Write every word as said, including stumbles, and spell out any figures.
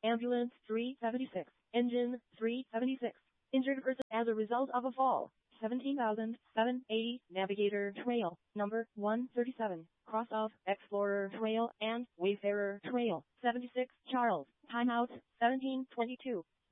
Ambulance three seventy-six. Engine three seventy-six. Injured person as a result of a fall. seventeen thousand seven hundred eighty. Navigator Trail. Number one thirty-seven. Cross of Explorer Trail and Wayfarer Trail. seventy-six. Charles. Timeout seventeen twenty-two.